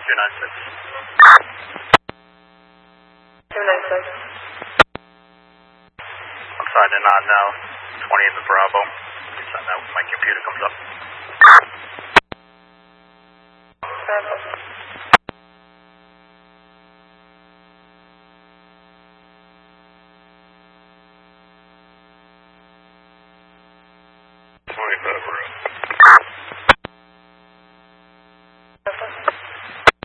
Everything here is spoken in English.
296. I'm signing on now. 20 in the Bravo. Sign out when my computer comes up. Bravo. Room.